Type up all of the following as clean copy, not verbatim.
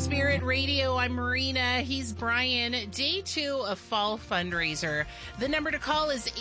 Spirit Radio. I'm Marina. He's Brian. Day 2 of Fall Fundraiser. The number to call is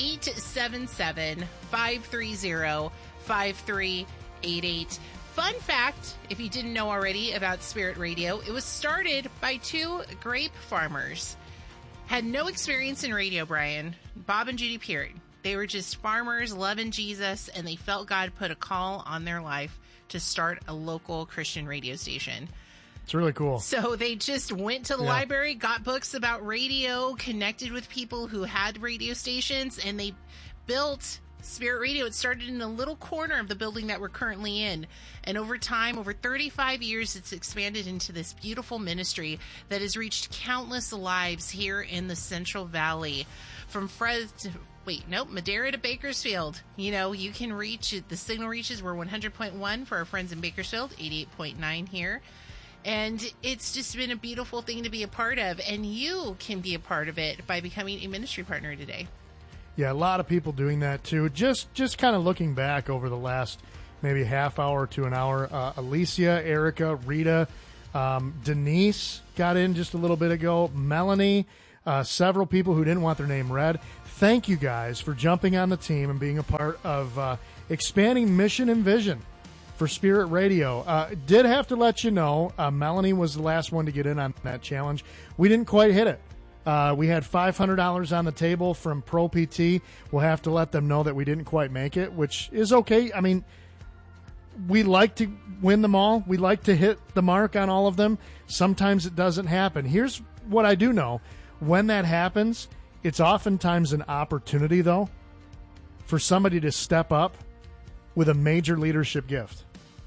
877-530-5388. Fun fact, if you didn't know already about Spirit Radio, it was started by 2 grape farmers. Had no experience in radio, Brian. Bob and Judy Peart. They were just farmers loving Jesus, and they felt God put a call on their life to start a local Christian radio station. It's really cool. So they just went to the library, got books about radio, connected with people who had radio stations, and they built Spirit Radio. It started in a little corner of the building that we're currently in. And over time, over 35 years, it's expanded into this beautiful ministry that has reached countless lives here in the Central Valley. From Madera to Bakersfield. You know, you can reach it. The signal reaches. We're 100.1 for our friends in Bakersfield, 88.9 here. And it's just been a beautiful thing to be a part of. And you can be a part of it by becoming a ministry partner today. Yeah, a lot of people doing that too. Just kind of looking back over the last maybe half hour to an hour. Alicia, Erica, Rita, Denise got in just a little bit ago. Melanie, several people who didn't want their name read. Thank you guys for jumping on the team and being a part of expanding mission and vision for Spirit Radio. Did have to let you know, Melanie was the last one to get in on that challenge. We didn't quite hit it. We had $500 on the table from Pro PT. We'll have to let them know that we didn't quite make it, which is okay. I mean, we like to win them all. We like to hit the mark on all of them. Sometimes it doesn't happen. Here's what I do know. When that happens, it's oftentimes an opportunity, though, for somebody to step up with a major leadership gift.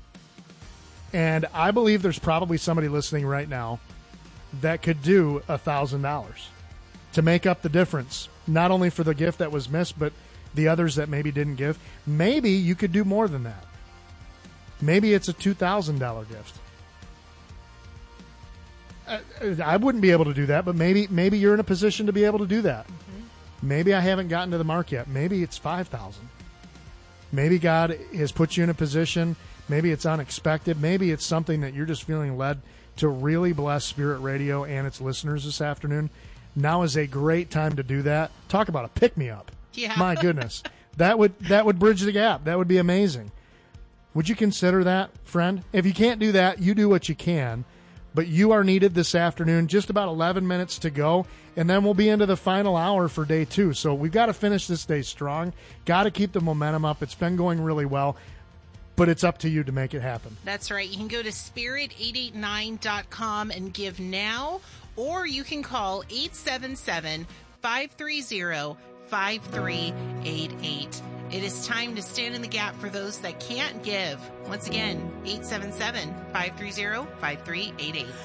And I believe there's probably somebody listening right now that could do $1,000 to make up the difference, not only for the gift that was missed, but the others that maybe didn't give. Maybe you could do more than that. Maybe it's a $2,000 gift. I wouldn't be able to do that, but maybe you're in a position to be able to do that. Mm-hmm. Maybe I haven't gotten to the mark yet. Maybe it's $5,000. Maybe God has put you in a position. Maybe it's unexpected. Maybe it's something that you're just feeling led to really bless Spirit Radio and its listeners this afternoon. Now is a great time to do that. Talk about a pick-me-up. Yeah. My goodness. That would bridge the gap. That would be amazing. Would you consider that, friend? If you can't do that, you do what you can. But you are needed this afternoon. Just about 11 minutes to go, and then we'll be into the final hour for day 2. So we've got to finish this day strong. Got to keep the momentum up. It's been going really well, but it's up to you to make it happen. That's right. You can go to spirit889.com and give now, or you can call 877-530-5388. It is time to stand in the gap for those that can't give. Once again, 877-530-5388.